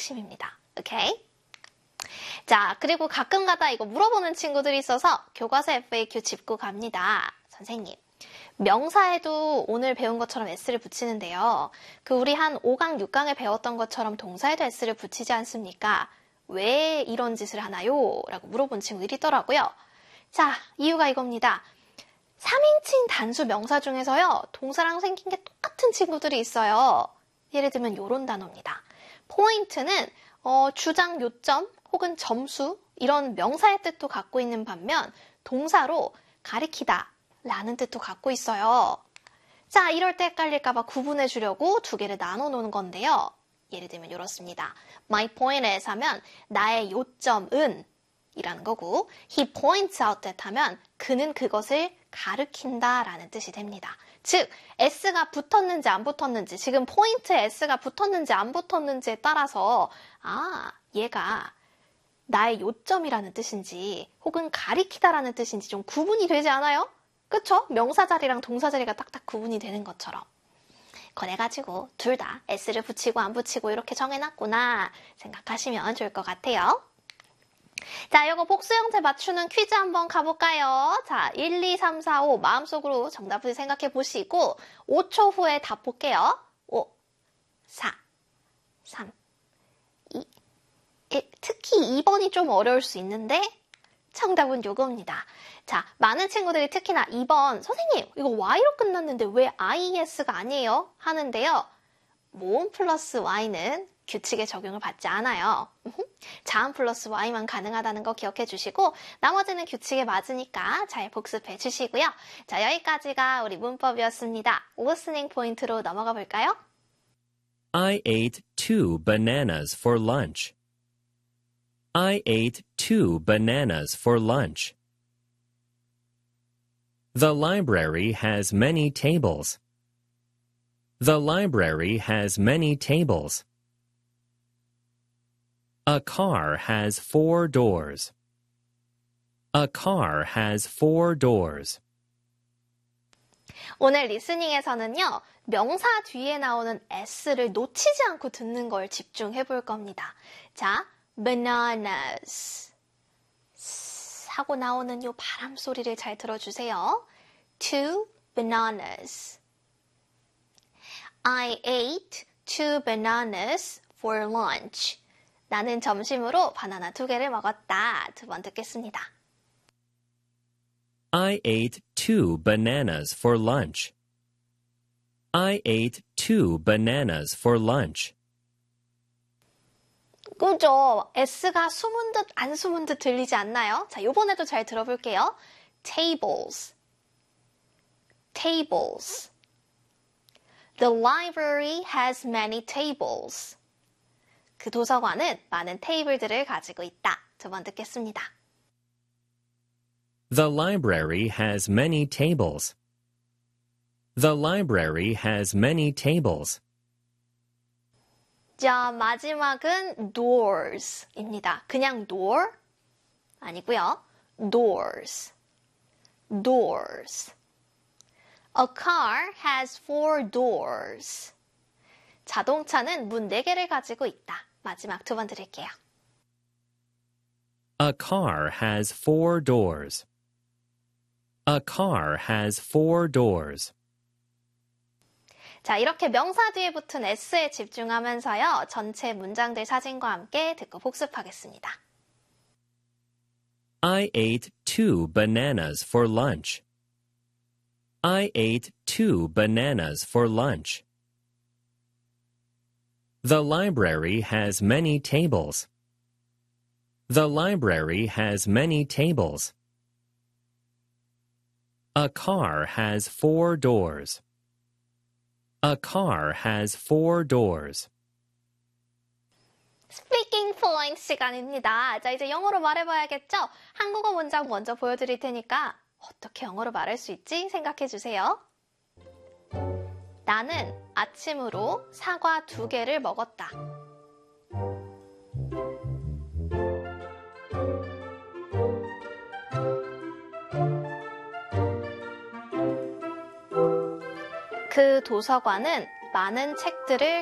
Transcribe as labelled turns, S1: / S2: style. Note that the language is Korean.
S1: 핵심입니다. 오케이? 자, 그리고 가끔가다 이거 물어보는 친구들이 있어서 교과서 FAQ 짚고 갑니다. 선생님, 명사에도 오늘 배운 것처럼 s를 붙이는데요. 우리 한 5강, 6강에 배웠던 것처럼 동사에도 s를 붙이지 않습니까? 왜 이런 짓을 하나요? 라고 물어본 친구들이 있더라고요. 자, 이유가 이겁니다. 3인칭 단수 명사 중에서요, 동사랑 생긴 게 똑같은 친구들이 있어요. 예를 들면 이런 단어입니다. 포인트는 주장, 요점 혹은 점수 이런 명사의 뜻도 갖고 있는 반면 동사로 가리키다 라는 뜻도 갖고 있어요. 자, 이럴 때 헷갈릴까봐 구분해 주려고 두 개를 나눠 놓은 건데요. 예를 들면 이렇습니다. My point is 하면 나의 요점은 이라는 거고 He points out that 하면 그는 그것을 가르친다 라는 뜻이 됩니다. 즉, s가 붙었는지 안 붙었는지 지금 포인트에 s가 붙었는지 안 붙었는지에 따라서 얘가 나의 요점이라는 뜻인지 혹은 가리키다라는 뜻인지 좀 구분이 되지 않아요? 그쵸? 명사 자리랑 동사 자리가 딱딱 구분이 되는 것처럼. 그래가지고 둘 다 s를 붙이고 안 붙이고 이렇게 정해놨구나 생각하시면 좋을 것 같아요. 자, 이거 복수 형태 맞추는 퀴즈 한번 가볼까요? 자, 1, 2, 3, 4, 5 마음속으로 정답을 생각해 보시고 5초 후에 답 볼게요. 5, 4, 3, 2, 1. 특히 2번이 좀 어려울 수 있는데 정답은 요겁니다. 자, 많은 친구들이 특히나 2번 선생님 이거 y로 끝났는데 왜 ies가 아니에요? 하는데요. 모음 플러스 y는 규칙의 적용을 받지 않아요. 자음 플러스 y만 가능하다는 거 기억해 주시고 나머지는 규칙에 맞으니까 잘 복습해 주시고요. 자, 여기까지가 우리 문법이었습니다. 리스닝 포인트로 넘어가 볼까요?
S2: I ate 2 bananas for lunch. I ate 2 bananas for lunch. The library has many tables. The library has many tables. A car has 4 doors. A car has 4 doors.
S1: 오늘 리스닝에서는요, 명사 뒤에 나오는 s를 놓치지 않고 듣는 걸 집중해 볼 겁니다. 자, bananas 하고 나오는 요 바람 소리를 잘 들어주세요. 2 bananas. I ate 2 bananas for lunch. 나는 점심으로 바나나 2개를 먹었다. 두 번 듣겠습니다.
S2: I ate 2 bananas for lunch. I ate 2 bananas for lunch.
S1: 그죠? S가 숨은 듯 안 숨은 듯 들리지 않나요? 자, 요번에도 잘 들어볼게요. Tables. Tables. The library has many tables. 그 도서관은 많은 테이블들을 가지고 있다. 두 번 듣겠습니다.
S2: The library has many tables. The library has many tables.
S1: 자, 마지막은 doors입니다. 그냥 door? 아니고요. doors. doors. A car has 4 doors. 자동차는 문 4개를 가지고 있다. 마지막 두 번 드릴게요.
S2: A car has 4 doors. A car has 4 doors.
S1: 자, 이렇게 명사 뒤에 붙은 s에 집중하면서요. 전체 문장들 사진과 함께 듣고 복습하겠습니다.
S2: I ate 2 bananas for lunch. I ate 2 bananas for lunch. The library has many tables. The library has many tables. A car has 4 doors. A car has 4 doors.
S1: 스피킹 포인트 시간입니다. 자, 이제 영어로 말해봐야겠죠? 한국어 문장 먼저 보여드릴 테니까 어떻게 영어로 말할 수 있지? 생각해 주세요. 나는 아침으로 사과 2개를 먹었다. 그 도서관은 많은 책들을